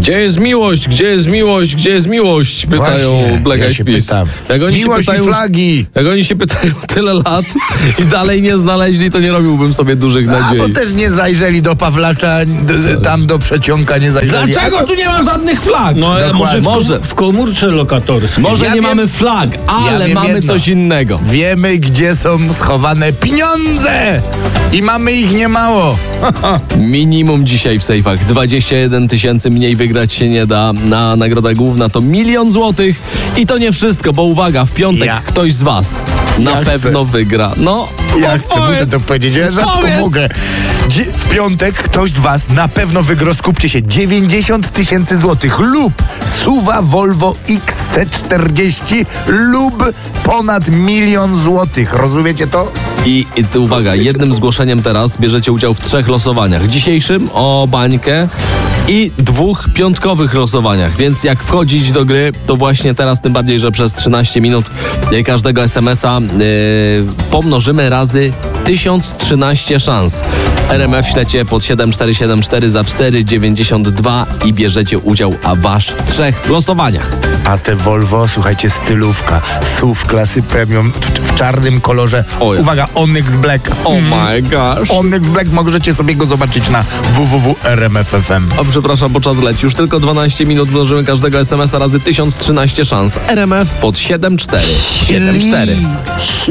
Gdzie jest miłość? Gdzie jest miłość? Gdzie jest miłość? Pytają Właśnie, Black ja Eyed się Peas. pytam. Jak oni Miłość się pytają, i flagi. Jak oni się pytają tyle lat i dalej nie znaleźli, to nie robiłbym sobie dużych A nadziei. bo też nie zajrzeli do Pawlacza, tam do Przeciąka nie zajrzeli. Dlaczego tu nie ma żadnych flag? No ale Dokładnie. może w komórce lokatorskiej. Może Ja nie wiem- mamy flag, ale wiem mamy jedno. coś innego. Wiemy, gdzie są schowane pieniądze i mamy ich niemało. Minimum dzisiaj w sejfach 21 000, mniej wygrać się nie da. Na nagroda główna to 1 000 000 złotych. I to nie wszystko, bo uwaga, w piątek Ja. ktoś z was na Ja pewno wygra. No, Ja chcę, muszę to powiedzieć, ja rzadko Powiedz. mogę. W piątek ktoś z was na pewno wygra, skupcie się, 90 000 złotych lub SUV Volvo XC40 lub ponad 1 000 000 złotych. Rozumiecie to? I tu uwaga, jednym zgłoszeniem teraz bierzecie udział w 3 losowaniach. Dzisiejszym o bańkę i 2 piątkowych losowaniach. Więc jak wchodzić do gry, to właśnie teraz, tym bardziej, że przez 13 minut każdego SMS-a pomnożymy razy 1013 szans. RMF ślecie pod 7474 za 4,92 i bierzecie udział w aż 3 losowaniach. A te Volvo, słuchajcie, stylówka, SUV klasy premium w czarnym kolorze. O ja. Uwaga, Onyx Black. Oh my gosh. Onyx Black, możecie sobie go zobaczyć na www.rmf.fm. A przepraszam, bo czas leci. Już tylko 12 minut mnożymy każdego SMS-a razy 1013 szans. RMF pod 7474.